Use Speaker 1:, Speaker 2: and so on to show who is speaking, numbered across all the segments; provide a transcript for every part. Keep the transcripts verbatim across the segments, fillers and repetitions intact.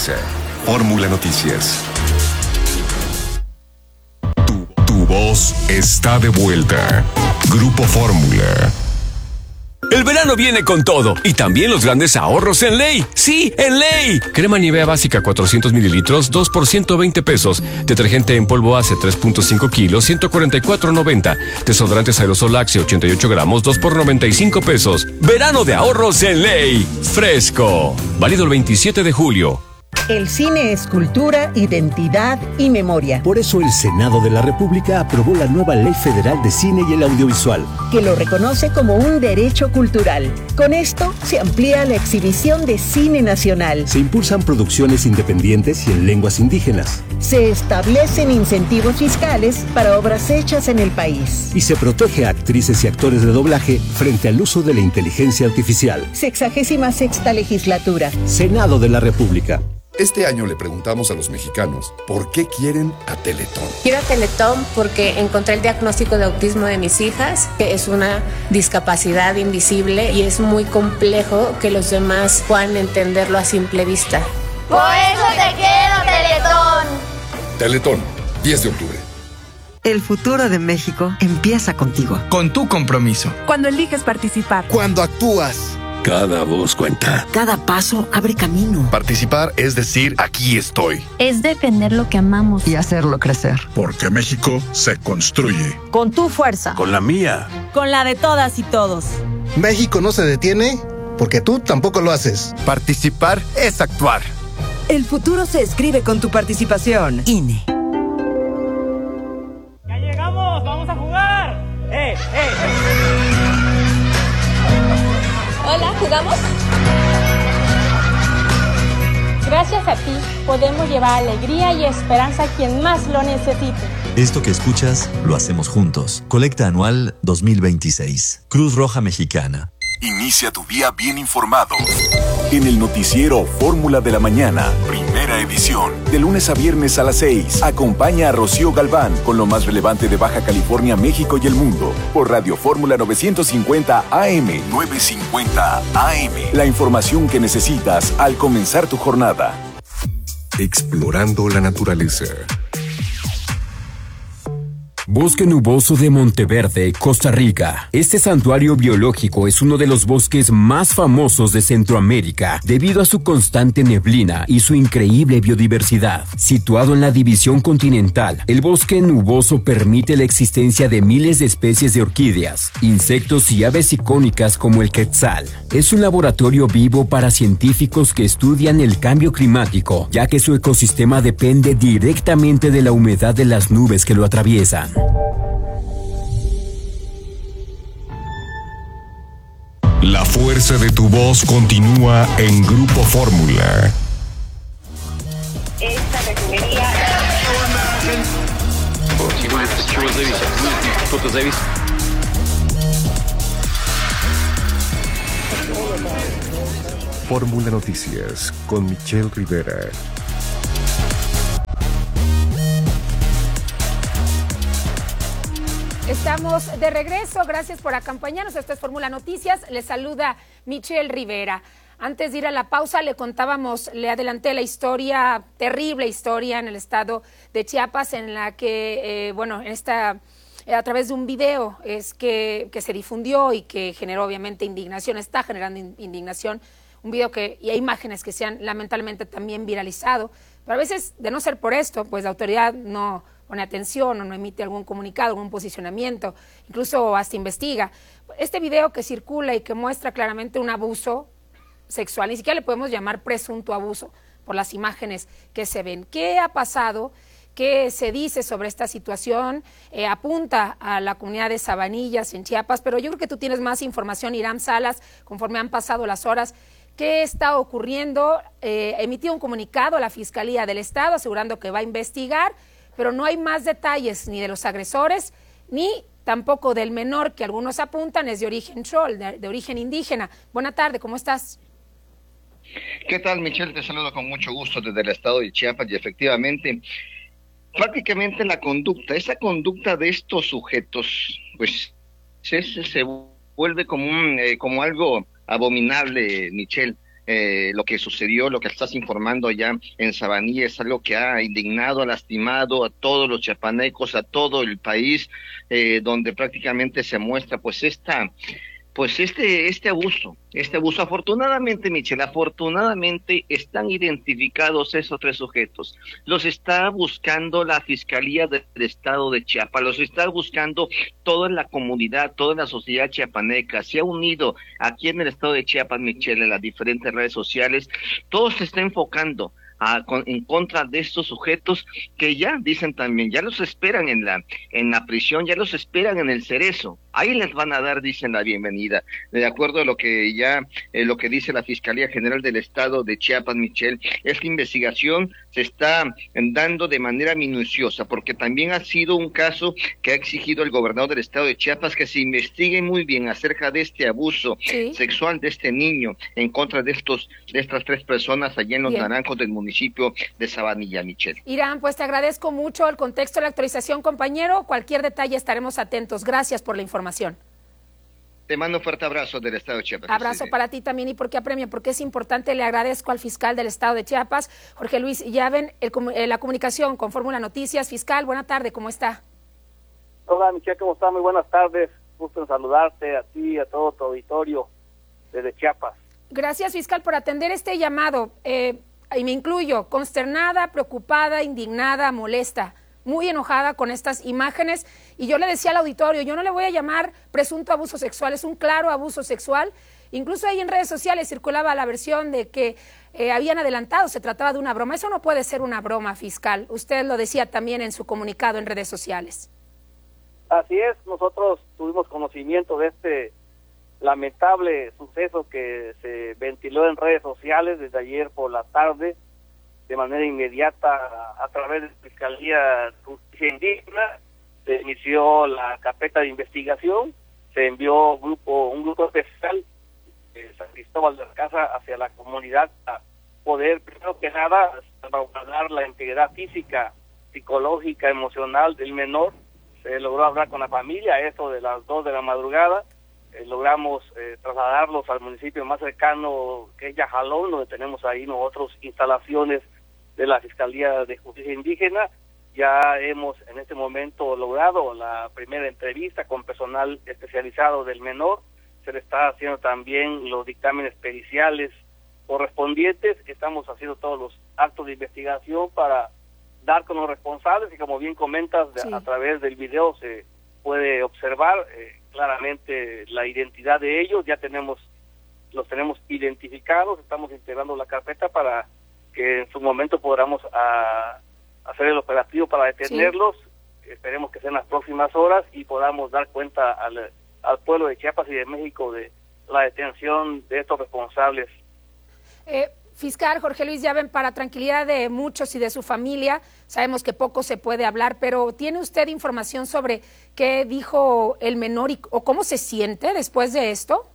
Speaker 1: naturaleza. Fórmula Noticias. Tu, tu voz está de vuelta. Grupo Fórmula.
Speaker 2: El verano viene con todo y también los grandes ahorros en Ley. ¡Sí, en Ley! Crema Nivea básica cuatrocientos mililitros, dos por ciento veinte pesos. Detergente en polvo Ace tres punto cinco kilos, ciento cuarenta y cuatro noventa. Desodorantes aerosol Axe ochenta y ocho gramos, dos por noventa y cinco pesos. Verano de ahorros en Ley. Fresco. Válido el veintisiete de julio.
Speaker 3: El cine es cultura, identidad y memoria.
Speaker 4: Por eso el Senado de la República aprobó la nueva Ley Federal de Cine y el Audiovisual,
Speaker 3: que lo reconoce como un derecho cultural. Con esto se amplía la exhibición de cine nacional.
Speaker 4: Se impulsan producciones independientes y en lenguas indígenas.
Speaker 3: Se establecen incentivos fiscales para obras hechas en el país.
Speaker 4: Y se protege a actrices y actores de doblaje frente al uso de la inteligencia artificial.
Speaker 3: Sexagésima sexta legislatura.
Speaker 4: Senado de la República.
Speaker 1: Este año le preguntamos a los mexicanos por qué quieren a Teletón.
Speaker 5: Quiero a Teletón porque encontré el diagnóstico de autismo de mis hijas, que es una discapacidad invisible y es muy complejo que los demás puedan entenderlo a simple vista.
Speaker 6: ¡Por eso te quiero, Teletón!
Speaker 1: Teletón, diez de octubre.
Speaker 7: El futuro de México empieza contigo.
Speaker 8: Con tu compromiso.
Speaker 9: Cuando eliges participar.
Speaker 8: Cuando actúas.
Speaker 1: Cada voz cuenta.
Speaker 7: Cada paso abre camino.
Speaker 1: Participar es decir, aquí estoy.
Speaker 10: Es defender lo que amamos
Speaker 7: y hacerlo crecer.
Speaker 11: Porque México se construye.
Speaker 9: Con tu fuerza.
Speaker 11: Con la mía.
Speaker 9: Con la de todas y todos.
Speaker 12: México no se detiene porque tú tampoco lo haces.
Speaker 8: Participar es actuar.
Speaker 9: El futuro se escribe con tu participación. I N E.
Speaker 13: ¡Ya llegamos! ¡Vamos a jugar! ¡Eh, eh, eh!
Speaker 14: Hola, ¿jugamos? Gracias a ti podemos llevar alegría y esperanza a quien más lo necesite.
Speaker 15: Esto que escuchas lo hacemos juntos. Colecta anual dos mil veintiséis. Cruz Roja Mexicana.
Speaker 1: Inicia tu día bien informado. En el noticiero Fórmula de la Mañana, primera edición. De lunes a viernes a las seis. Acompaña a Rocío Galván con lo más relevante de Baja California, México y el mundo. Por Radio Fórmula novecientos cincuenta A M. novecientos cincuenta A M. La información que necesitas al comenzar tu jornada. Explorando la naturaleza.
Speaker 2: Bosque Nuboso de Monteverde, Costa Rica. Este santuario biológico es uno de los bosques más famosos de Centroamérica debido a su constante neblina y su increíble biodiversidad. Situado en la división continental, el bosque nuboso permite la existencia de miles de especies de orquídeas, insectos y aves icónicas como el quetzal. Es un laboratorio vivo para científicos que estudian el cambio climático, ya que su ecosistema depende directamente de la humedad de las nubes que lo atraviesan.
Speaker 1: La fuerza de tu voz continúa en Grupo Fórmula.
Speaker 6: Esta refinería...
Speaker 1: Fórmula Noticias con Michelle Rivera.
Speaker 16: Estamos de regreso, gracias por acompañarnos. Esto es Fórmula Noticias, les saluda Michelle Rivera. Antes de ir a la pausa le contábamos, le adelanté la historia, terrible historia en el estado de Chiapas, en la que, eh, bueno, en esta, eh, a través de un video es que, que se difundió y que generó obviamente indignación, está generando indignación, un video que, y hay imágenes que se han lamentablemente también viralizado, pero a veces, de no ser por esto, pues la autoridad no pone atención o no emite algún comunicado, algún posicionamiento, incluso hasta investiga. Este video que circula y que muestra claramente un abuso sexual, ni siquiera le podemos llamar presunto abuso por las imágenes que se ven. ¿Qué ha pasado? ¿Qué se dice sobre esta situación? Eh, apunta a la comunidad de Sabanillas en Chiapas, pero yo creo que tú tienes más información, Iram Salas, conforme han pasado las horas. ¿Qué está ocurriendo? Eh, emitió un comunicado a la Fiscalía del Estado asegurando que va a investigar, pero no hay más detalles ni de los agresores, ni tampoco del menor que algunos apuntan es de origen chol, de, de origen indígena. Buena tarde, ¿cómo estás?
Speaker 17: ¿Qué tal, Michelle? Te saludo con mucho gusto desde el estado de Chiapas y efectivamente, prácticamente la conducta, esa conducta de estos sujetos, pues se, se vuelve como, un, eh, como algo abominable, Michelle. eh, lo que sucedió, lo que estás informando allá en Sabanilla es algo que ha indignado, ha lastimado a todos los chiapanecos, a todo el país, eh, donde prácticamente se muestra pues esta... Pues este este abuso, este abuso, afortunadamente, Michelle, afortunadamente están identificados esos tres sujetos. Los está buscando la Fiscalía del Estado de Chiapas, los está buscando toda la comunidad, toda la sociedad chiapaneca. Se ha unido aquí en el Estado de Chiapas, Michelle, en las diferentes redes sociales. Todo se está enfocando A, con, en contra de estos sujetos que ya dicen también, ya los esperan en la en la prisión, ya los esperan en el Cerezo, ahí les van a dar, dicen, la bienvenida, de acuerdo a lo que ya, eh, lo que dice la Fiscalía General del Estado de Chiapas, Michelle. Esta investigación se está dando de manera minuciosa, porque también ha sido un caso que ha exigido el gobernador del Estado de Chiapas que se investigue muy bien acerca de este abuso ¿Sí? sexual de este niño en contra de estos de estas tres personas allá en los bien. Naranjos del municipio de Sabanilla, Michelle.
Speaker 16: Irán, pues te agradezco mucho el contexto de la actualización, compañero. Cualquier detalle estaremos atentos. Gracias por la información.
Speaker 17: Te mando un fuerte abrazo del Estado de Chiapas.
Speaker 16: Abrazo para ti también. ¿Y por qué apremia? Porque es importante. Le agradezco al fiscal del Estado de Chiapas, Jorge Luis Llaven, el, la comunicación con Fórmula Noticias. Fiscal, buena tarde, ¿cómo está?
Speaker 18: Hola, Michelle, ¿cómo está? Muy buenas tardes. Gusto en saludarte a ti y a todo tu auditorio desde Chiapas.
Speaker 16: Gracias, fiscal, por atender este llamado. Eh, y me incluyo, consternada, preocupada, indignada, molesta, muy enojada con estas imágenes, y yo le decía al auditorio, yo no le voy a llamar presunto abuso sexual, es un claro abuso sexual. Incluso ahí en redes sociales circulaba la versión de que eh, habían adelantado, se trataba de una broma. Eso no puede ser una broma, fiscal. Usted lo decía también en su comunicado en redes sociales.
Speaker 18: Así es, nosotros tuvimos conocimiento de este lamentable suceso que se ventiló en redes sociales desde ayer por la tarde, de manera inmediata a, a través de la Fiscalía de Justicia Indígena. Se inició la carpeta de investigación, se envió grupo un grupo especial de San Cristóbal de la Casa hacia la comunidad a poder, primero que nada, salvaguardar la integridad física, psicológica, emocional del menor. Se logró hablar con la familia, eso de las dos de la madrugada. Eh, logramos eh, trasladarlos al municipio más cercano, que es Yajalón, donde tenemos ahí nosotros instalaciones de la Fiscalía de Justicia Indígena. Ya hemos en este momento logrado la primera entrevista con personal especializado del menor. Se le está haciendo también los dictámenes periciales correspondientes. Estamos haciendo todos los actos de investigación para dar con los responsables, y como bien comentas, sí. a través del video se puede observar eh, claramente la identidad de ellos. Ya tenemos los tenemos identificados, estamos integrando la carpeta para que en su momento podamos a, hacer el operativo para detenerlos. Sí. Esperemos que sean las próximas horas y podamos dar cuenta al, al pueblo de Chiapas y de México de la detención de estos responsables.
Speaker 16: Eh, fiscal Jorge Luis Llaven, para tranquilidad de muchos y de su familia, sabemos que poco se puede hablar, pero ¿tiene usted información sobre qué dijo el menor y, o cómo se siente después de esto?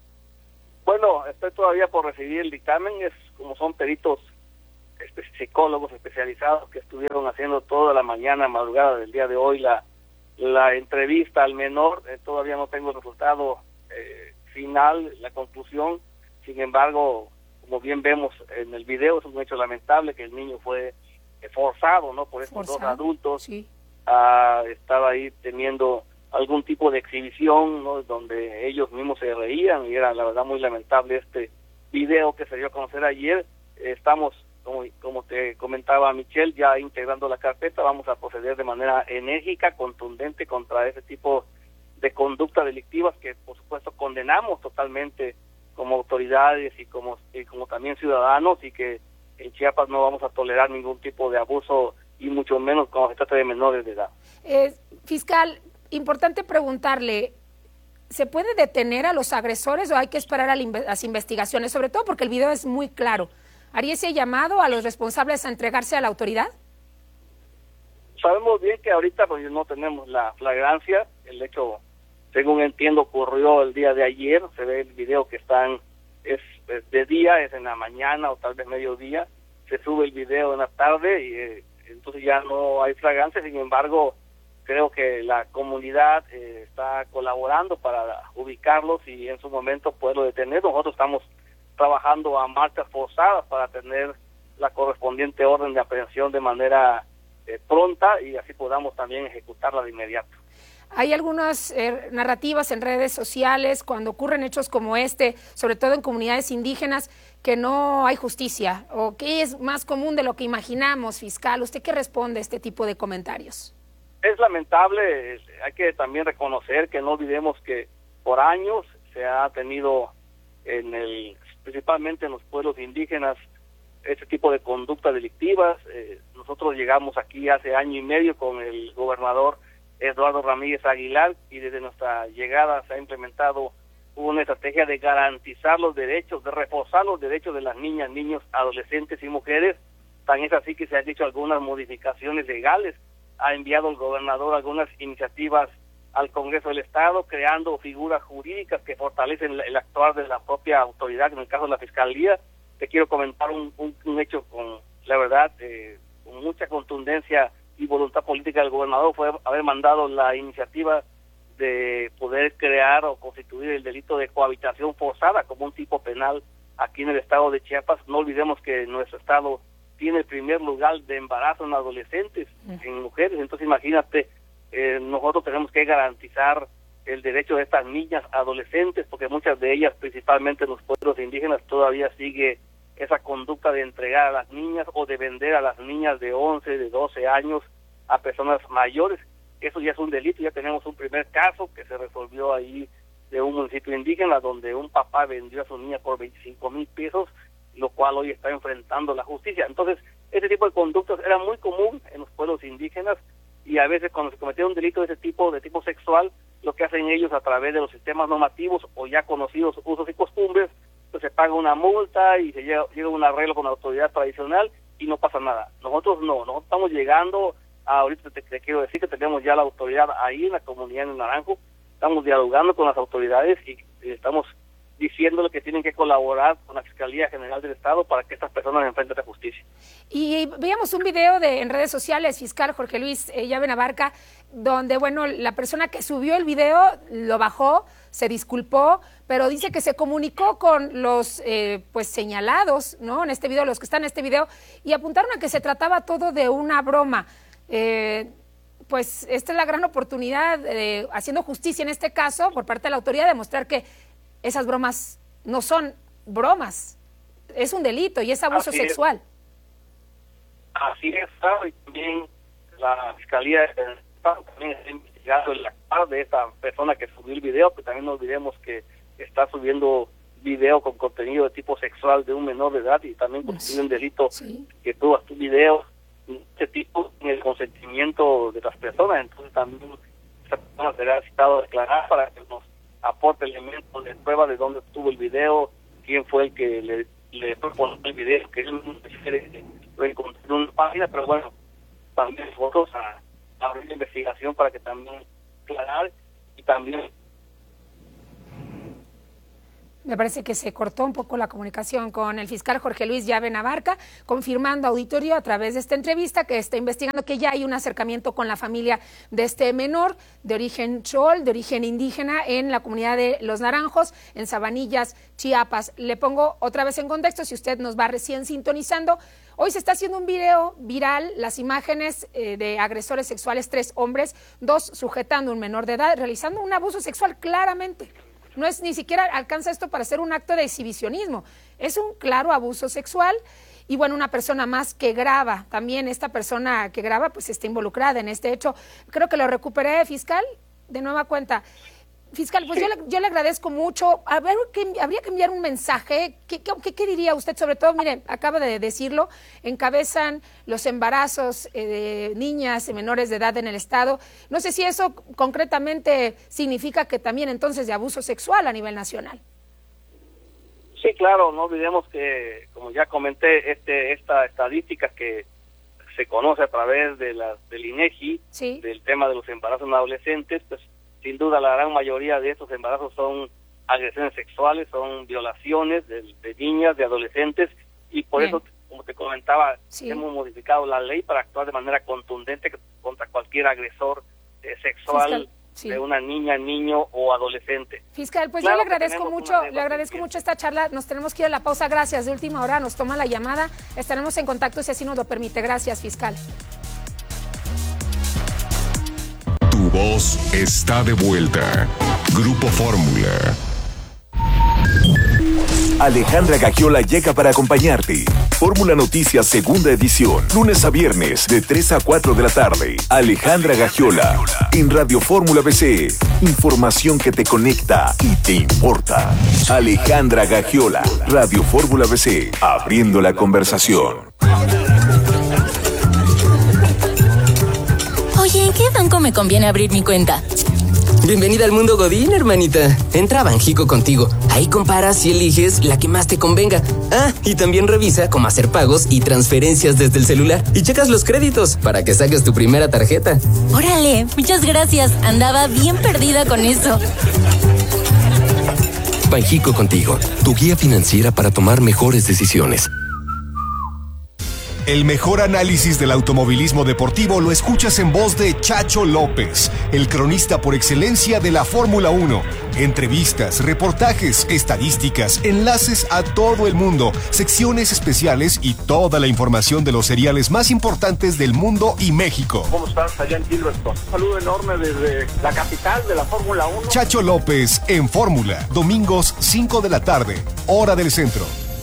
Speaker 18: Bueno, estoy todavía por recibir el dictamen. Es como son peritos este, psicólogos especializados que estuvieron haciendo toda la mañana, madrugada del día de hoy, la, la entrevista al menor. Eh, todavía no tengo el resultado eh, final, la conclusión. Sin embargo, como bien vemos en el video, es un hecho lamentable que el niño fue forzado, ¿no?, por estos forzado, dos adultos. Sí. Ah, estaba ahí teniendo algún tipo de exhibición, ¿no?, donde ellos mismos se reían, y era la verdad muy lamentable este video que se dio a conocer ayer. Estamos, como, como te comentaba Michelle, ya integrando la carpeta. Vamos a proceder de manera enérgica, contundente contra ese tipo de conductas delictivas que por supuesto condenamos totalmente como autoridades y como y como también ciudadanos, y que en Chiapas no vamos a tolerar ningún tipo de abuso, y mucho menos cuando se trata de menores de edad.
Speaker 16: Eh, fiscal, importante preguntarle, ¿se puede detener a los agresores o hay que esperar a las investigaciones? Sobre todo porque el video es muy claro. ¿Haría ese llamado a los responsables a entregarse a la autoridad?
Speaker 18: Sabemos bien que ahorita pues no tenemos la flagrancia. El hecho, según entiendo, ocurrió el día de ayer. Se ve el video que están, es, es de día, es en la mañana o tal vez mediodía. Se sube el video en la tarde y eh, entonces ya no hay flagrancia. Sin embargo, creo que la comunidad eh, está colaborando para ubicarlos y en su momento poderlo detener. Nosotros estamos trabajando a marchas forzadas para tener la correspondiente orden de aprehensión de manera eh, pronta y así podamos también ejecutarla de inmediato.
Speaker 16: Hay algunas eh, narrativas en redes sociales cuando ocurren hechos como este, sobre todo en comunidades indígenas, que no hay justicia o que es más común de lo que imaginamos, fiscal. ¿Usted qué responde a este tipo de comentarios?
Speaker 18: Es lamentable, hay que también reconocer que no olvidemos que por años se ha tenido en el, principalmente en los pueblos indígenas, este tipo de conductas delictivas. Eh, nosotros llegamos aquí hace año y medio con el gobernador Eduardo Ramírez Aguilar y desde nuestra llegada se ha implementado una estrategia de garantizar los derechos, de reforzar los derechos de las niñas, niños, adolescentes y mujeres. Tan es así que se han hecho algunas modificaciones legales. Ha enviado el gobernador algunas iniciativas al Congreso del Estado, creando figuras jurídicas que fortalecen el actuar de la propia autoridad, en el caso de la Fiscalía. Te quiero comentar un, un, un hecho con, la verdad, eh, con mucha contundencia y voluntad política del gobernador, fue haber mandado la iniciativa de poder crear o constituir el delito de cohabitación forzada como un tipo penal aquí en el estado de Chiapas. No olvidemos que nuestro estado tiene el primer lugar de embarazo en adolescentes, en mujeres, entonces imagínate, eh, nosotros tenemos que garantizar el derecho de estas niñas adolescentes, porque muchas de ellas, principalmente en los pueblos indígenas, todavía sigue esa conducta de entregar a las niñas o de vender a las niñas de once, de doce años a personas mayores. Eso ya es un delito. Ya tenemos un primer caso que se resolvió ahí de un municipio indígena donde un papá vendió a su niña por veinticinco mil pesos, lo cual hoy está enfrentando la justicia. Entonces, este tipo de conductas era muy común en los pueblos indígenas y a veces cuando se cometía un delito de ese tipo, de tipo sexual, lo que hacen ellos a través de los sistemas normativos o ya conocidos usos y costumbres, pues se paga una multa y se llega, llega un arreglo con la autoridad tradicional y no pasa nada. Nosotros no, nosotros estamos llegando, a, ahorita te, te quiero decir que tenemos ya la autoridad ahí en la comunidad en el Naranjo, estamos dialogando con las autoridades y, y estamos diciéndole que tienen que colaborar con la Fiscalía General del Estado para que estas personas enfrenten la justicia.
Speaker 16: Y veíamos un video de en redes sociales, fiscal Jorge Luis eh, Llave Navarca, donde, bueno, la persona que subió el video lo bajó, se disculpó, pero dice que se comunicó con los eh, pues señalados, ¿no? En este video, los que están en este video, y apuntaron a que se trataba todo de una broma. Eh, pues esta es la gran oportunidad, eh, haciendo justicia en este caso, por parte de la autoridad, de demostrar que esas bromas no son bromas, es un delito y es abuso
Speaker 18: Así
Speaker 16: sexual.
Speaker 18: Es. Así es, y también la Fiscalía también está investigando el actuar de esta persona que subió el video, que también no olvidemos que está subiendo video con contenido de tipo sexual de un menor de edad y también constituye un delito sí. que tú tu video de este tipo en el consentimiento de las personas. Entonces también esta persona será citado a declarar para que nos aporte elementos de prueba de dónde estuvo el video, quién fue el que le, le propuso el video, que él lo encontró en una página, pero bueno, también nosotros a, a abrir la investigación para que también aclarar y también...
Speaker 16: Me parece que se cortó un poco la comunicación con el fiscal Jorge Luis Llave Navarca, confirmando auditorio a través de esta entrevista que está investigando que ya hay un acercamiento con la familia de este menor de origen chol, de origen indígena, en la comunidad de Los Naranjos, en Sabanillas, Chiapas. Le pongo otra vez en contexto, si usted nos va recién sintonizando. Hoy se está haciendo un video viral, las imágenes eh, de agresores sexuales, tres hombres, dos sujetando a un menor de edad, realizando un abuso sexual claramente. No es ni siquiera alcanza esto para ser un acto de exhibicionismo, es un claro abuso sexual. Y bueno, una persona más que graba, también esta persona que graba pues está involucrada en este hecho. Creo que lo recuperé, fiscal, de nueva cuenta. Fiscal, pues yo le, yo le agradezco mucho. A ver, que, habría que enviar un mensaje. ¿Qué, qué, ¿Qué diría usted? Sobre todo, mire, acaba de decirlo, encabezan los embarazos eh, de niñas y menores de edad en el Estado. No sé si eso concretamente significa que también entonces de abuso sexual a nivel nacional.
Speaker 18: Sí, claro, no olvidemos que, como ya comenté, este esta estadística que se conoce a través de la, del INEGI, sí. del tema de los embarazos en adolescentes, pues sin duda la gran mayoría de estos embarazos son agresiones sexuales, son violaciones de, de niñas, de adolescentes, y por Bien. eso, como te comentaba, sí. hemos modificado la ley para actuar de manera contundente contra cualquier agresor eh, sexual. Fiscal.
Speaker 16: sí.
Speaker 18: de una niña, niño o adolescente.
Speaker 16: Fiscal, pues
Speaker 18: claro
Speaker 16: yo le agradezco mucho, le agradezco mucho esta charla. Nos tenemos que ir a la pausa. Gracias. De última hora nos toma la llamada. Estaremos en contacto si así nos lo permite. Gracias, fiscal.
Speaker 11: Tu voz está de vuelta. Grupo Fórmula.
Speaker 1: Alejandra Gagiola llega para acompañarte. Fórmula Noticias Segunda Edición, lunes a viernes de tres a cuatro de la tarde. Alejandra Gagiola, en Radio Fórmula B C. Información que te conecta y te importa. Alejandra Gagiola, Radio Fórmula B C, abriendo la conversación.
Speaker 19: Oye, ¿en qué banco me conviene abrir mi cuenta?
Speaker 20: Bienvenida al mundo Godín, hermanita. Entra a Banjico contigo. Ahí comparas y eliges la que más te convenga. Ah, y también revisa cómo hacer pagos y transferencias desde el celular. Y checas los créditos para que saques tu primera tarjeta.
Speaker 19: Órale, muchas gracias. Andaba bien perdida con eso.
Speaker 20: Banjico contigo, tu guía financiera para tomar mejores decisiones.
Speaker 21: El mejor análisis del automovilismo deportivo lo escuchas en voz de Chacho López, el cronista por excelencia de la Fórmula uno. Entrevistas, reportajes, estadísticas, enlaces a todo el mundo, secciones especiales y toda la información de los seriales más importantes del mundo y México.
Speaker 22: ¿Cómo estás allá en Gilberton? Un saludo enorme desde la capital de la Fórmula uno.
Speaker 21: Chacho López en Fórmula, domingos cinco de la tarde, hora del centro.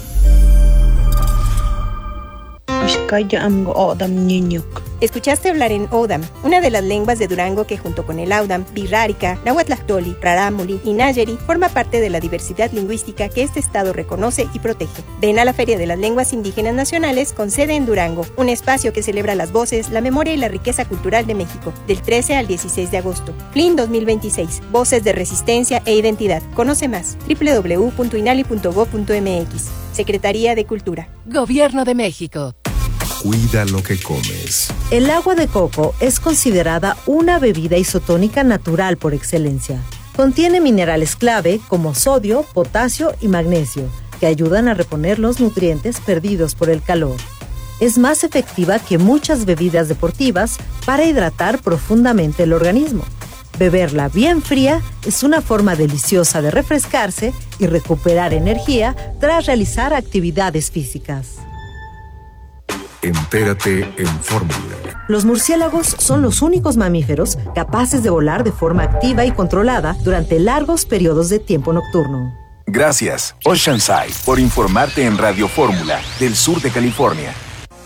Speaker 23: Escuchaste hablar en Odam, una de las lenguas de Durango que junto con el Audam, Birrárica, Nahuatlactoli, Rarámuri y Nayeri forma parte de la diversidad lingüística que este estado reconoce y protege. Ven a la Feria de las Lenguas Indígenas Nacionales con sede en Durango, un espacio que celebra las voces, la memoria y la riqueza cultural de México, del trece al dieciséis de agosto. F L I N dos mil veintiséis, Voces de Resistencia e Identidad. Conoce más, doble u doble u doble u punto inali punto gob punto eme equis. Secretaría de Cultura.
Speaker 24: Gobierno de México.
Speaker 11: Cuida lo que comes.
Speaker 25: El agua de coco es considerada una bebida isotónica natural por excelencia. Contiene minerales clave como sodio, potasio y magnesio, que ayudan a reponer los nutrientes perdidos por el calor. Es más efectiva que muchas bebidas deportivas para hidratar profundamente el organismo. Beberla bien fría es una forma deliciosa de refrescarse y recuperar energía tras realizar actividades físicas.
Speaker 11: Entérate en Fórmula.
Speaker 25: Los murciélagos son los únicos mamíferos capaces de volar de forma activa y controlada durante largos periodos de tiempo nocturno.
Speaker 1: Gracias, Oceanside, por informarte en Radio Fórmula del sur de California.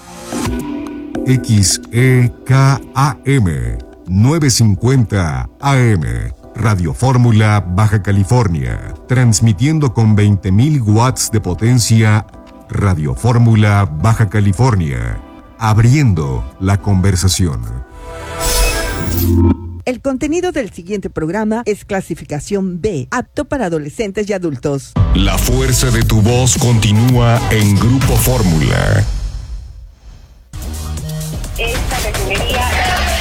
Speaker 11: X E K A M novecientos cincuenta A M, Radio Fórmula, Baja California, transmitiendo con veinte mil watts de potencia. Radio Fórmula, Baja California, abriendo la conversación.
Speaker 9: El contenido del siguiente programa es clasificación B, apto para adolescentes y adultos.
Speaker 11: La fuerza de tu voz continúa en Grupo Fórmula.
Speaker 6: Esta refinería...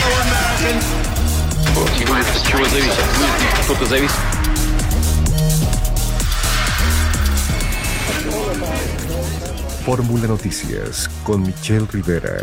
Speaker 11: Fórmula Noticias con Michelle Rivera.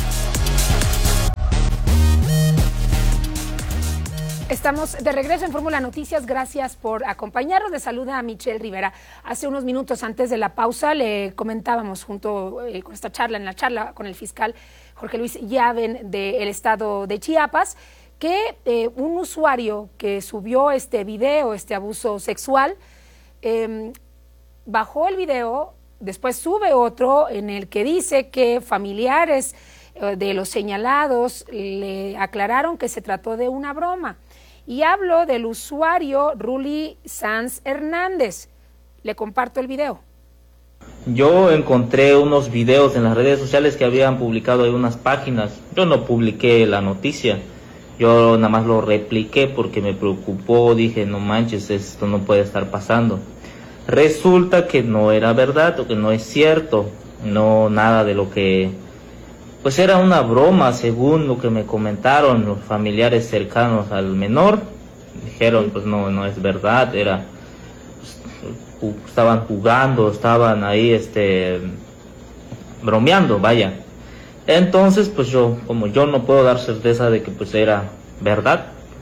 Speaker 16: Estamos de regreso en Fórmula Noticias. Gracias por acompañarnos. Le saluda a Michelle Rivera. Hace unos minutos antes de la pausa le comentábamos junto eh, con esta charla, en la charla con el fiscal Jorge Luis Llaven del estado de Chiapas, que eh, un usuario que subió este video, este abuso sexual, eh, bajó el video. Después sube otro en el que dice que familiares de los señalados le aclararon que se trató de una broma. Y hablo del usuario Ruli Sanz Hernández. Le comparto el video.
Speaker 26: Yo encontré unos videos en las redes sociales que habían publicado en unas páginas. Yo no publiqué la noticia. Yo nada más lo repliqué porque me preocupó. Dije, no manches, esto no puede estar pasando. Resulta que no era verdad o que no es cierto, no nada de lo que, pues era una broma según lo que me comentaron los familiares cercanos al menor. Dijeron, pues no, no es verdad, era, pues, estaban jugando, estaban ahí, este, bromeando, vaya. Entonces, pues yo, como yo no puedo dar certeza de que pues era verdad,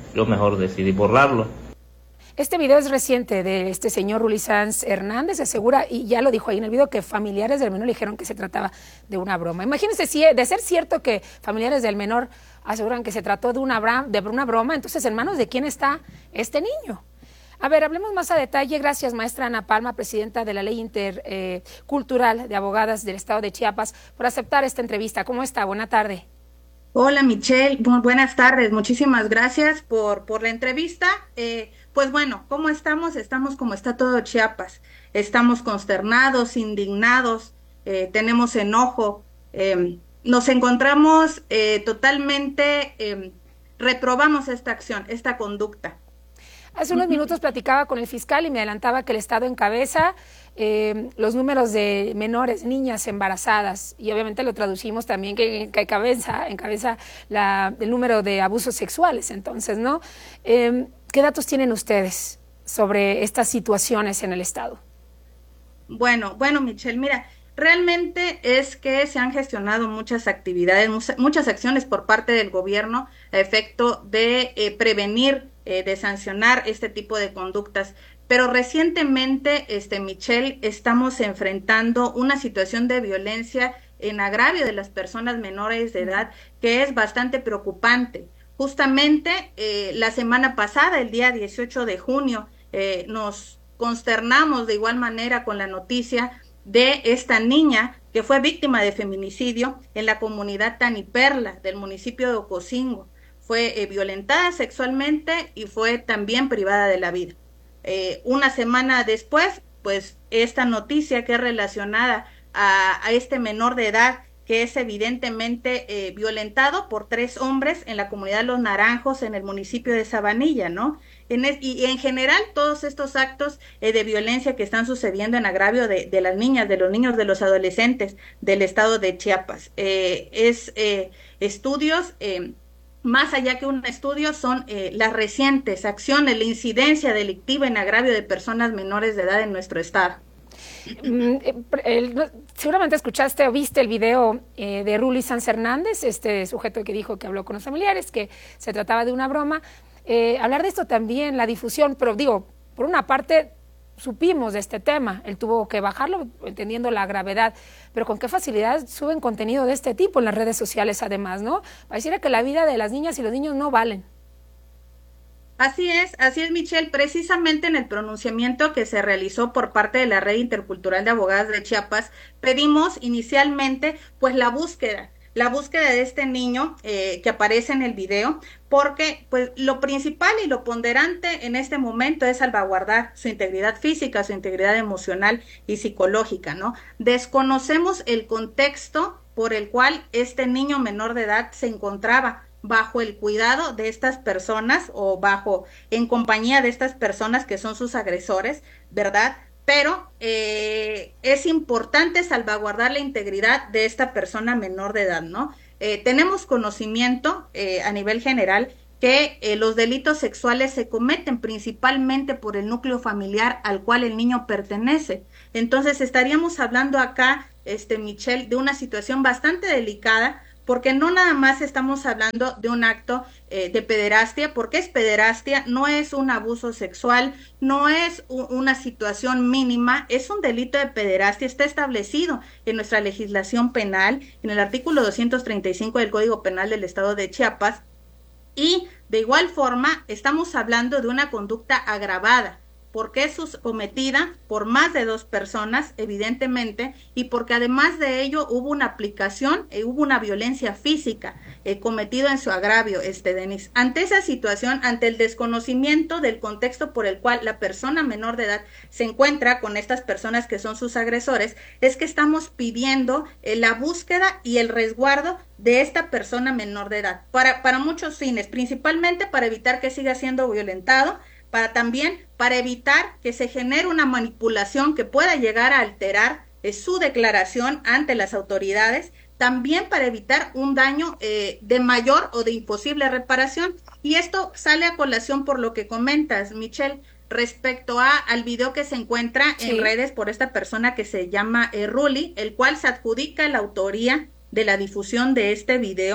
Speaker 26: yo mejor decidí borrarlo.
Speaker 16: Este video es reciente de este señor Rulli Sanz Hernández, asegura, y ya lo dijo ahí en el video, que familiares del menor le dijeron que se trataba de una broma. Imagínense, si de ser cierto que familiares del menor aseguran que se trató de una, bra de una broma, entonces ¿en manos de quién está este niño? A ver, hablemos más a detalle. Gracias, maestra Ana Palma, presidenta de la Ley Intercultural eh, de Abogadas del Estado de Chiapas, por aceptar esta entrevista. ¿Cómo está? Buena tarde.
Speaker 3: Hola, Michelle. Muy buenas tardes. Muchísimas gracias por, por la entrevista. Eh, pues bueno, ¿cómo estamos? Estamos como está todo Chiapas. Estamos consternados, indignados, eh, tenemos enojo. Eh, nos encontramos eh, totalmente, eh, reprobamos esta acción, esta conducta.
Speaker 16: Hace unos minutos platicaba con el fiscal y me adelantaba que el Estado encabeza eh, los números de menores, niñas embarazadas, y obviamente lo traducimos también que, que encabeza, encabeza la, el número de abusos sexuales. Entonces, ¿no? Eh, ¿Qué datos tienen ustedes sobre estas situaciones en el Estado?
Speaker 3: Bueno, bueno, Michelle, mira, realmente es que se han gestionado muchas actividades, muchas acciones por parte del gobierno a efecto de eh, prevenir, eh, de sancionar este tipo de conductas. Pero recientemente, este, Michelle, estamos enfrentando una situación de violencia en agravio de las personas menores de edad que es bastante preocupante. Justamente eh, la semana pasada, el día dieciocho de junio, eh, nos consternamos de igual manera con la noticia de esta niña que fue víctima de feminicidio en la comunidad Taniperla del municipio de Ocosingo. Fue eh, violentada sexualmente y fue también privada de la vida. Eh, una semana después, pues esta noticia que es relacionada a, a este menor de edad que es evidentemente eh, violentado por tres hombres en la comunidad Los Naranjos, en el municipio de Sabanilla, ¿no? En es, y en general todos estos actos eh, de violencia que están sucediendo en agravio de, de las niñas, de los niños, de los adolescentes del estado de Chiapas. Eh, es eh, estudios, eh, más allá que un estudio, son eh, las recientes acciones, la incidencia delictiva en agravio de personas menores de edad en nuestro estado.
Speaker 16: El, seguramente escuchaste o viste el video eh, de Rulli Sanz Hernández, este sujeto que dijo que habló con los familiares, que se trataba de una broma. Eh, hablar de esto también, la difusión, pero digo, por una parte supimos de este tema, él tuvo que bajarlo entendiendo la gravedad, pero con qué facilidad suben contenido de este tipo en las redes sociales además, ¿no? Pareciera que la vida de las niñas y los niños no valen.
Speaker 3: Así es, así es, Michelle. Precisamente en el pronunciamiento que se realizó por parte de la Red Intercultural de Abogadas de Chiapas, pedimos inicialmente pues la búsqueda, la búsqueda de este niño eh, que aparece en el video, porque pues lo principal y lo ponderante en este momento es salvaguardar su integridad física, su integridad emocional y psicológica, ¿no? Desconocemos el contexto por el cual este niño menor de edad se encontraba bajo el cuidado de estas personas o bajo en compañía de estas personas que son sus agresores, ¿verdad? Pero eh, es importante salvaguardar la integridad de esta persona menor de edad, ¿no? Eh, tenemos conocimiento eh, a nivel general que eh, los delitos sexuales se cometen principalmente por el núcleo familiar al cual el niño pertenece. Entonces estaríamos hablando acá, este, Michelle, de una situación bastante delicada, porque no nada más estamos hablando de un acto eh, de pederastia, porque es pederastia, no es un abuso sexual, no es u- una situación mínima, es un delito de pederastia, está establecido en nuestra legislación penal, en el artículo doscientos treinta y cinco del Código Penal del Estado de Chiapas, y de igual forma estamos hablando de una conducta agravada, porque es cometida por más de dos personas, evidentemente, y porque además de ello hubo una aplicación, eh, hubo una violencia física eh, cometida en su agravio, este Denis. Ante esa situación, ante el desconocimiento del contexto por el cual la persona menor de edad se encuentra con estas personas que son sus agresores, es que estamos pidiendo eh, la búsqueda y el resguardo de esta persona menor de edad, para, para muchos fines, principalmente para evitar que siga siendo violentado, para también para evitar que se genere una manipulación que pueda llegar a alterar eh, su declaración ante las autoridades, también para evitar un daño eh, de mayor o de imposible reparación. Y esto sale a colación por lo que comentas, Michelle, respecto a al video que se encuentra sí. en redes por esta persona que se llama eh, Rulli, el cual se adjudica la autoría de la difusión de este video.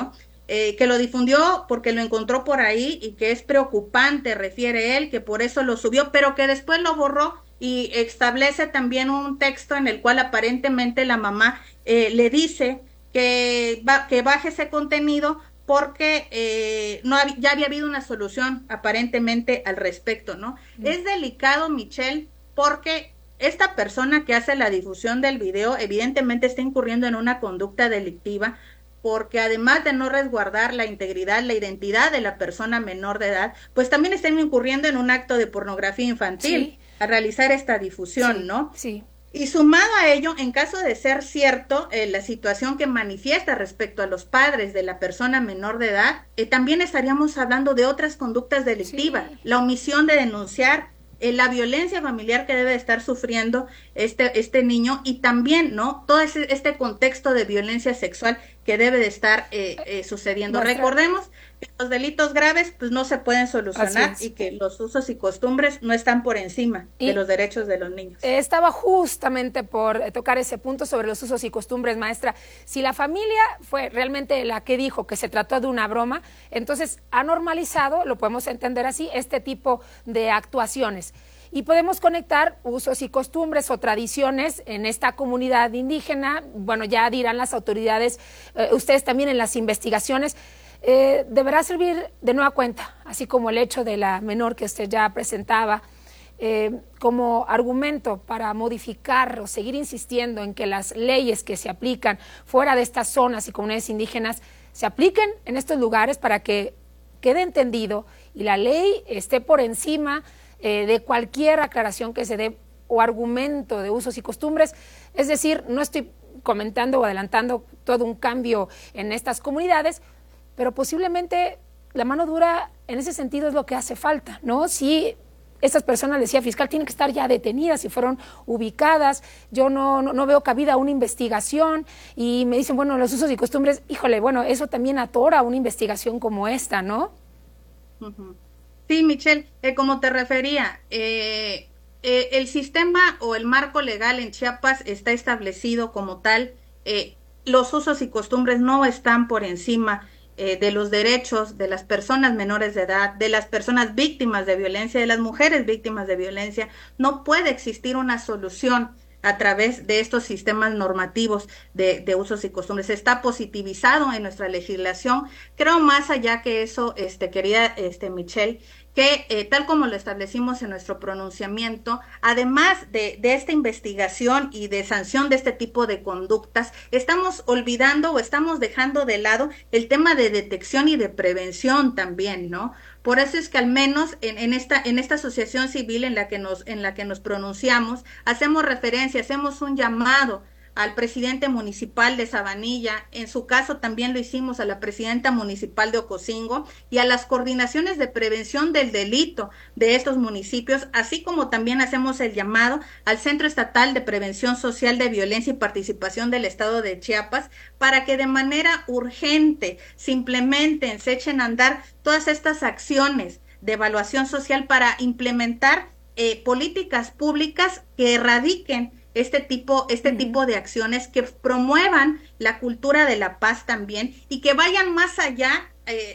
Speaker 3: eh, que lo difundió porque lo encontró por ahí y que es preocupante, refiere él, que por eso lo subió, pero que después lo borró y establece también un texto en el cual aparentemente la mamá eh, le dice que, va, que baje ese contenido porque eh, no hab- ya había habido una solución aparentemente al respecto, ¿no? Mm. Es delicado, Michelle, porque esta persona que hace la difusión del video evidentemente está incurriendo en una conducta delictiva, porque además de no resguardar la integridad, la identidad de la persona menor de edad, pues también están incurriendo en un acto de pornografía infantil, sí, al realizar esta difusión, sí, ¿no?
Speaker 16: Sí.
Speaker 3: Y sumado a ello, en caso de ser cierto, eh, la situación que manifiesta respecto a los padres de la persona menor de edad, eh, también estaríamos hablando de otras conductas delictivas, sí, la omisión de denunciar, eh, la violencia familiar que debe estar sufriendo este, este niño, y también, ¿no?, todo ese, este contexto de violencia sexual que debe de estar eh, eh, sucediendo. Nuestra... Recordemos que los delitos graves pues no se pueden solucionar y que los usos y costumbres no están por encima y de los derechos de los niños.
Speaker 16: Estaba justamente por tocar ese punto sobre los usos y costumbres, maestra. Si la familia fue realmente la que dijo que se trató de una broma, entonces ha normalizado, lo podemos entender así, este tipo de actuaciones. Y podemos conectar usos y costumbres o tradiciones en esta comunidad indígena. Bueno, ya dirán las autoridades, eh, ustedes también en las investigaciones, eh, deberá servir de nueva cuenta, así como el hecho de la menor que usted ya presentaba, eh, como argumento para modificar o seguir insistiendo en que las leyes que se aplican fuera de estas zonas y comunidades indígenas se apliquen en estos lugares para que quede entendido y la ley esté por encima Eh, de cualquier aclaración que se dé o argumento de usos y costumbres. Es decir, no estoy comentando o adelantando todo un cambio en estas comunidades, pero posiblemente la mano dura en ese sentido es lo que hace falta, ¿no? Si estas personas, decía fiscal, tienen que estar ya detenidas si fueron ubicadas, yo no, no, no veo cabida a una investigación y me dicen, bueno, los usos y costumbres, híjole, bueno, eso también atora una investigación como esta, ¿no?
Speaker 3: Uh-huh. Sí, Michelle, eh, como te refería, eh, eh, el sistema o el marco legal en Chiapas está establecido como tal, eh, los usos y costumbres no están por encima eh, de los derechos de las personas menores de edad, de las personas víctimas de violencia, de las mujeres víctimas de violencia. No puede existir una solución a través de estos sistemas normativos de, de usos y costumbres. Está positivizado en nuestra legislación. Creo más allá que eso, este, querida este, Michelle, que eh, tal como lo establecimos en nuestro pronunciamiento, además de, de esta investigación y de sanción de este tipo de conductas, estamos olvidando o estamos dejando de lado el tema de detección y de prevención también, ¿no? Por eso es que al menos en, en esta en esta asociación civil en la que nos en la que nos pronunciamos, hacemos referencia, hacemos un llamado al presidente municipal de Sabanilla, en su caso también lo hicimos a la presidenta municipal de Ocosingo y a las coordinaciones de prevención del delito de estos municipios, así como también hacemos el llamado al Centro Estatal de Prevención Social de Violencia y Participación del Estado de Chiapas para que de manera urgente se implementen, se echen a andar todas estas acciones de evaluación social para implementar eh, políticas públicas que erradiquen este tipo, este uh-huh. tipo de acciones, que promuevan la cultura de la paz también y que vayan más allá eh,